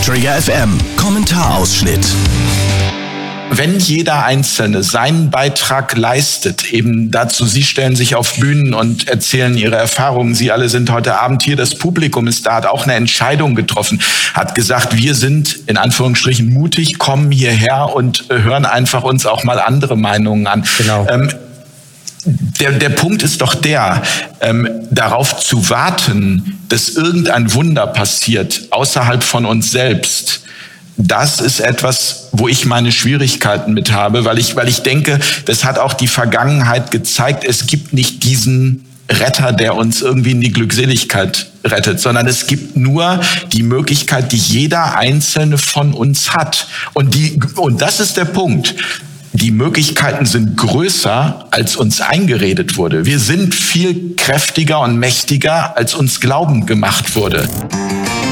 Trigger FM Kommentarausschnitt. Wenn jeder Einzelne seinen Beitrag leistet, eben dazu, Sie stellen sich auf Bühnen und erzählen Ihre Erfahrungen, Sie alle sind heute Abend hier, das Publikum ist da, hat auch eine Entscheidung getroffen, hat gesagt, wir sind in Anführungsstrichen mutig, kommen hierher und hören einfach uns auch mal andere Meinungen an. Genau. Der Punkt ist doch darauf zu warten, dass irgendein Wunder passiert, außerhalb von uns selbst. Das ist etwas, wo ich meine Schwierigkeiten mit habe, weil ich denke, das hat auch die Vergangenheit gezeigt, es gibt nicht diesen Retter, der uns irgendwie in die Glückseligkeit rettet, sondern es gibt nur die Möglichkeit, die jeder Einzelne von uns hat. Und das ist der Punkt. Die Möglichkeiten sind größer, als uns eingeredet wurde. Wir sind viel kräftiger und mächtiger, als uns glauben gemacht wurde.